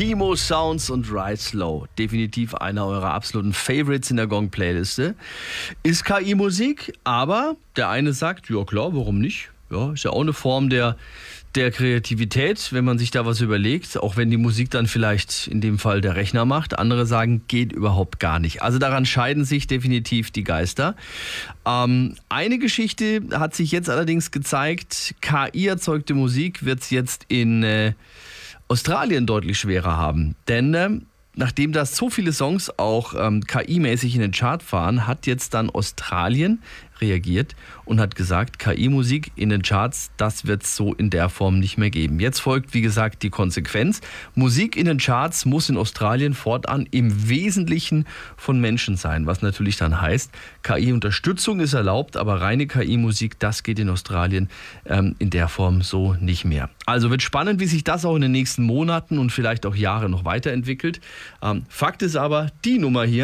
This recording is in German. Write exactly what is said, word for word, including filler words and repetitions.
Kimo Sounds und Ride Slow. Definitiv einer eurer absoluten Favorites in der Gong-Playliste. Ist K I-Musik, aber der eine sagt, ja klar, warum nicht? Ja, ist ja auch eine Form der, der Kreativität, wenn man sich da was überlegt, auch wenn die Musik dann vielleicht in dem Fall der Rechner macht. Andere sagen, geht überhaupt gar nicht. Also daran scheiden sich definitiv die Geister. Ähm, eine Geschichte hat sich jetzt allerdings gezeigt, K I-erzeugte Musik wird es jetzt in äh, Australien deutlich schwerer haben. Denn äh, nachdem da so viele Songs auch ähm, K I-mäßig in den Chart fahren, hat jetzt dann Australien reagiert und hat gesagt, K I-Musik in den Charts, das wird es so in der Form nicht mehr geben. Jetzt folgt, wie gesagt, die Konsequenz. Musik in den Charts muss in Australien fortan im Wesentlichen von Menschen sein, was natürlich dann heißt, K I-Unterstützung ist erlaubt, aber reine K I-Musik, das geht in Australien ähm, in der Form so nicht mehr. Also wird spannend, wie sich das auch in den nächsten Monaten und vielleicht auch Jahren noch weiterentwickelt. Ähm, Fakt ist aber, die Nummer hier,